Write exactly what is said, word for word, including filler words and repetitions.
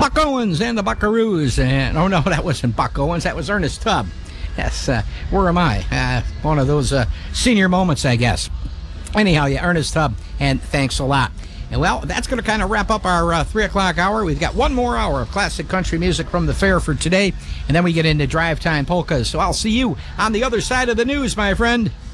Buck Owens and the Buckaroos. And oh no, that wasn't Buck Owens. That was Ernest Tubb. Yes, uh, where am I? Uh, one of those uh, senior moments, I guess. Anyhow, yeah, Ernest Tubb, and thanks a lot. And well, that's going to kind of wrap up our uh, three o'clock hour. We've got one more hour of classic country music from the fair for today, and then we get into drive time polkas. So I'll see you on the other side of the news, my friend.